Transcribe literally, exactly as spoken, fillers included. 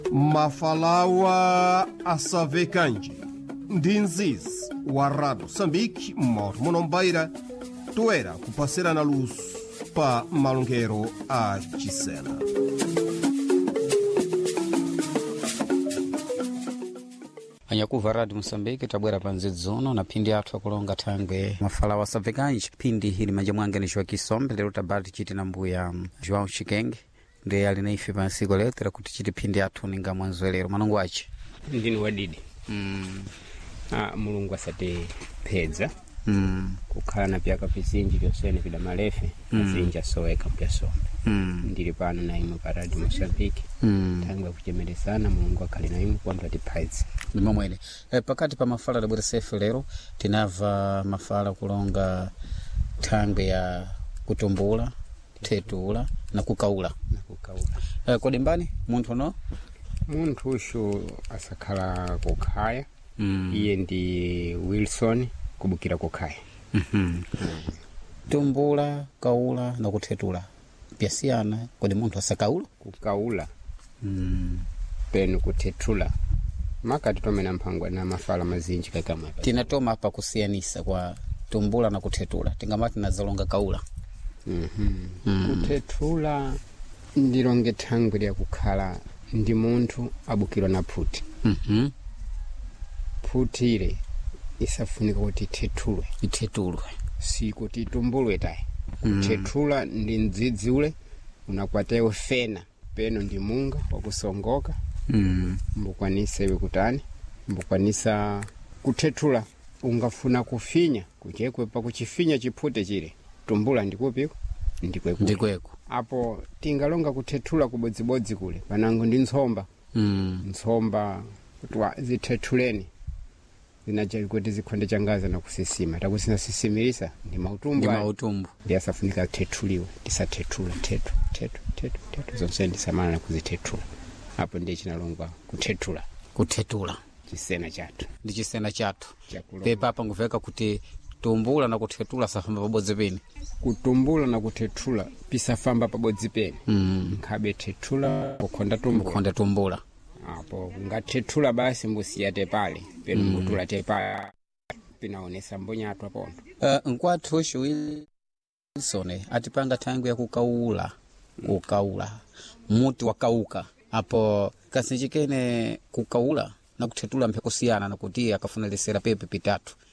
Mafalawa Asavekanji Ndinziz wa Rádio Moçambique Mauro Monombaira toera kupasira na luz pa malungero a Chisena. Anyakuva Rádio Moçambique tabwera panzizono na pindi athu akulonga thangwe Mafalawa Asavekanji. Pindi hili manja mwange ni João Kisombe lero tabati chiti na mbuya João Chikenge ndiye alinaife pa nsiko letera kuti chiti pindi athu ninga mwanzo lero manungu achi ndini wadidi mm. ah, mulungu asate pedza mm. kukhala na pyaka pisinji pyosene pida malefe mm. asinja soweka pyasombe mm. ndili pano na imwe pa Rádio Moçambique mm. thangwe kuchemeresana mulungu akhali na imwe kwamba tiphaitsi ndimomwene e, pakati pa mafala labwera sefe lero tinava mafala kulonga thangwe ya kutumbula tetula na kukaula na kukaula e, kodi mbani munthu no munthu usho asakhala kukhaya mm. iye ndi Wilson kubukira kukhaya mhm mm tumbula kaula na kutetula pyasiyana kodi munthu asakaula kukaula mm. penu kutetula makati tomena mphangwa na mafala mazinji kakama tinatoma hapa kusianisa kwa tumbula na kutetula tingamati nazalonga kaula mhm mm. kutetula ndilonge thangwe lya kukhala ndi munthu abukirwa na phuti mhm phuti ile isafunika kuti tetulwe itetulwe si kuti tumbulwe tayi kutetula mm. ndi ndzidzi ule unakwatewe fena peno ndi munga wakusongoka mm. mbukwanisa iwe kutani mbukwanisa kutetula ungafuna kufinya kuchekwe pa kuchifinya chiphute chile tumbula ndikupiko ndikweko ndikweko apo tingalonga kutetula kubodzibodzi kule panango ndi ntsomba mm. ntsomba kutwa zitetuleni zinaja kuti zikhonde changaza na kusisima takusina sisimirisa ndi mautumbu ndi mautumbu ndiasafunika tetuliwe tisatetula tetu tetu tetu tetu zonse ndisamana na kuzitetula apo ndiye chinalongwa kutetula kutetula chisena chatu ndi chisena chatu pepa hapa nguveka kuti tumbula na kutetula safamba pabodzi peni kutumbula na kutetula pisafamba pabodzi peni mm. nkhabe tetula kukhonda tumbula kukhonda tumbula apo ngatetula basi mbusiyate pale penu mm. mutula tepa pinaonesa mbonyatwa pondo uh, nkwathu Wilson atipanga thangwe ya kukaula kukaula muti wakauka apo kasinjikene kukaula na kutetula mphekusiyana na kuti akafunelesera pepe pitatu